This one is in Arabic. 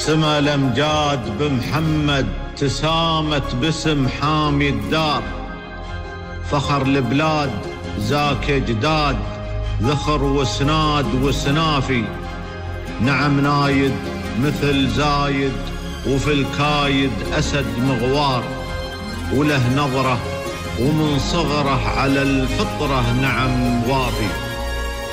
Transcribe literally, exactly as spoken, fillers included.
سما الأمجاد بمحمد تسامت باسم حامي الدار. فخر البلاد زاك جداد ذخر وسناد وسنافي. نعم نايد مثل زايد وفي الكايد أسد مغوار. وله نظرة ومن صغره على الفطرة نعم وافي.